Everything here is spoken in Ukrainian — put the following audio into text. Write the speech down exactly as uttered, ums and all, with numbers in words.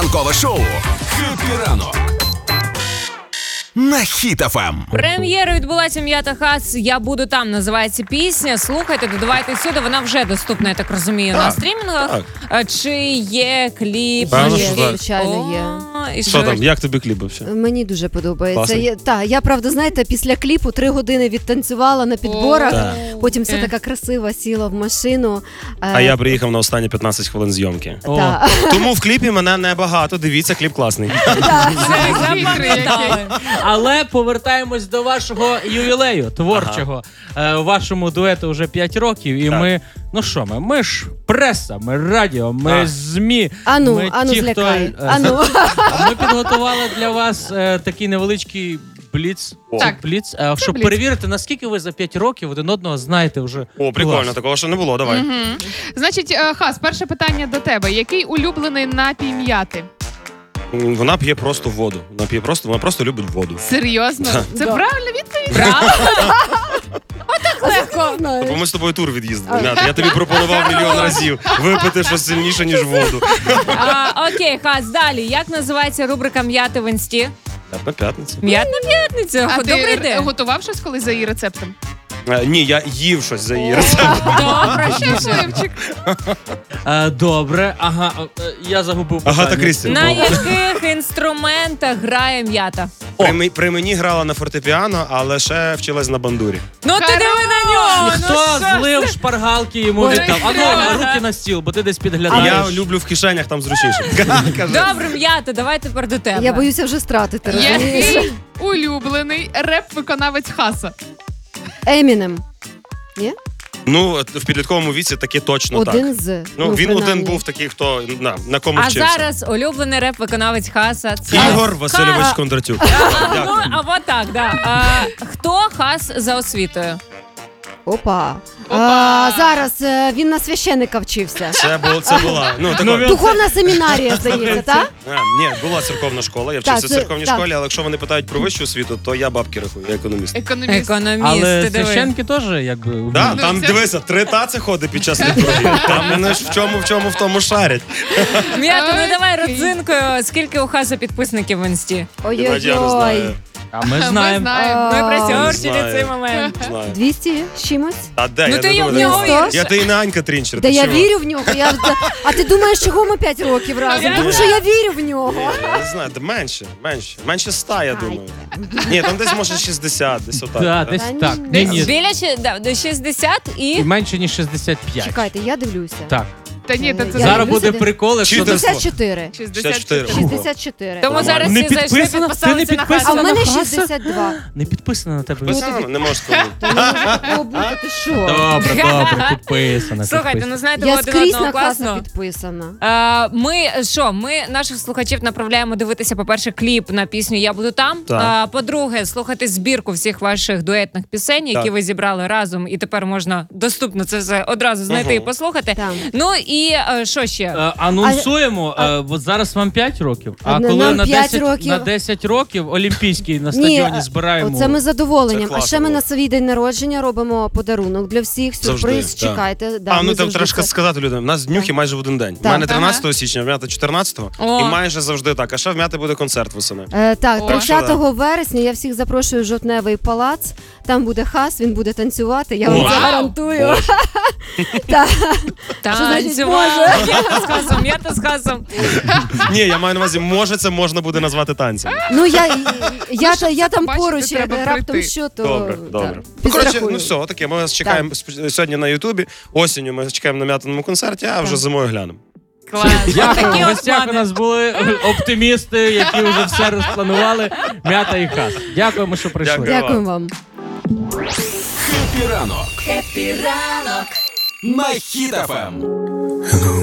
Ранкове шоу «Хеппі ранок» на Хіт еф ем. Прем'єра відбулася «М'ята Хас. Я буду там» називається пісня. Слухайте, додавайте сюди. Вона вже доступна, я так розумію, так, на стрімінгах. Так. Чи є кліп? Певно, Є, що так. звичайно, є. І Що там, як тобі кліп взагалі? Мені дуже подобається. Класний? Я, та, я, правда, знаєте, після кліпу три години відтанцювала на підборах, Так. потім все Е. така красива, сіла в машину. А я приїхав на останні п'ятнадцять хвилин зйомки. Та. Тому в кліпі мене небагато, дивіться, кліп класний. Запам'ятали. Але повертаємось до вашого ювілею творчого. Ага. Е, вашому дуету вже п'ять років, і так. ми, ну що ми, ми ж преса, ми радіо, ми Так. ЗМІ. Ану, ми ану ті, хто, злякай. е, Ану. А ми підготували для вас е, такий невеличкий бліц, Так. бліц, е, щоб бліц. перевірити, наскільки ви за п'ять років один одного знаєте вже. О, прикольно, клас. такого ще не було, давай. Мгм. Значить, е, Хас, перше питання до тебе. Який улюблений напій м'яти? М, Вона п'є просто воду. Вона п'є просто, вона просто любить воду. Серйозно? Це Да. правильна відповідь? Правда? Отак легко. Знаєш. Бо ми з тобою тур від'їздили. Мята. Я тобі пропонував мільйон разів випити щось сильніше, ніж воду. А, окей, Хас, далі. Як називається рубрика «М'яти в інсті»? На п'ятницю. «М'ят на п'ятницю». А Добрий ти день. готував щось колись за її рецептом? Е, Ні, я їв щось за її рецептом. Добре, що ще? Щасливчик. Е, добре, ага, е, я загубив питання. Агата Крісті. На яких інструментах грає м'ята? При, ми- при мені грала на фортепіано, але ще вчилась на бандурі. Ну ти диви на нього! І Ну, хто що злив шпаргалки йому Ой. віддав? А ну, руки на стіл, бо ти десь підглядаєш. Я люблю в кишенях, там зручніше. Кажи. Добре, М'ята, давай тепер до тебе. Я боюся вже стратити, розумієш? Який улюблений реп-виконавець Хаса? Емінем. Ні? Ну, от в підлітковому віці таке точно так. Один з. Ну, він принаймні. один був такий, хто на, на кому А вчився. зараз улюблений реп-виконавець Хаса. Це Ігор Васильович Ха- Кондратюк. А, Дякую. ну, а от так, да. А, хто Хас за освітою? Опа. Опа. А, зараз е, він на священика вчився. Це, було, це була, ну, така, Духовна семінарія, здається, так? а, ні, була церковна школа, я вчився Так, в це- церковній так. школі, але якщо вони питають про вищу освіту, то я бабки рахую, я економіст. Економіст. Економіст, Але ти диви. священки теж якби вміють. Да, Ну, там, це- дивися, три таци ходить під час літургії. Там мене ж в чому, в чому, в тому шарять. М'ята, ну Окей. давай родзинкою. Скільки у Хаса підписників в інсті? Я не Ой-ой-ой. знаю. А ми Ми знаємо. знаємо. Ми А, присьорчили знаю. цей момент. Знаю. двісті з чимось? А де? Ну я ти не й в думаю, нього де- Сто? віриш. Я ти і на Анька Трінчер. Та ти я чого? вірю в нього. Я... А ти думаєш, чого ми п'ять років разом? Я- Тому що я вірю в нього. Ні, я не знаю, де менше, менше. Менше ста, я думаю. Ні, там десь може шістдесят, десь отак. Да, да? десь Та так. ні. Ні, ні. Біля ще- да, до шістдесят і... І менше, ніж шістдесят п'ять. Чекайте, я дивлюся. Так. Та ні, та це Я Зараз люблю буде сюди. прикол, якщо Читерство. шістдесят чотири. шістдесят чотири. шістдесят чотири. Тому Нормально. зараз Не всі зайшли, підписана? підписалися Ти не на А Хаса. в мене Хаса? шістдесят два. не підписано на тебе. Підписано? Не можеш сказати. Та не може такого бути, ти що? Добре, добре, підписано. Слухайте, підписано. ну знаєте, Я ви один скрізь одного на Хаса класно. підписана. А, ми що, ми наших слухачів направляємо дивитися, по-перше, кліп на пісню «Я буду там». Так. А, по-друге, слухати збірку всіх ваших дуетних пісень, які Так. ви зібрали разом, і тепер можна доступно це все одразу знайти Ага. і послухати. Так. Ну і е, що ще? Е, Анонсуємо, е, от зараз вам п'ять років, а Нам коли на п'ять десять, років. на десять років Олімпійський на Ні, стадіоні збираємо. Оце ми з задоволенням. Це А класно ще ми було. на свій день народження робимо подарунок для всіх. Сюрприз, Завжди, так. чекайте. Да, А, ми ну там завжди треба це- сказати людям, у нас днюхи майже в один день. У Так. мене тринадцятого січня, в М'ята чотирнадцятого, О. і майже завжди так. А ще в М'яти буде концерт восени. Е, так, О. тридцятого вересня я всіх запрошую в Жовтневий палац. Там буде Хас, він буде танцювати. Я вам Вау. це гарантую. Боже. Так. Танцювала. Я та з Хасом, я та з Хасом. Ні, я маю на увазі, може це можна буде назвати танцем. Ну я, я, щоб я це там побачити, поруч, треба як раптом прийти. що, то Добре, так, добре. Ну, коротше, підрахую. ну все, таке. Ми вас чекаємо сп- сьогодні на Ютубі. Осінню ми чекаємо на М'ятиному концерті, а вже Так. зимою глянемо. Клас. Дякую. Такі В от гостях у плани. нас були оптимісти, які вже все розпланували. М'ята і Хас. Дякуємо, що прийшли. Дякую. Дякую вам. «Хеппі ранок» на Хіт еф ем.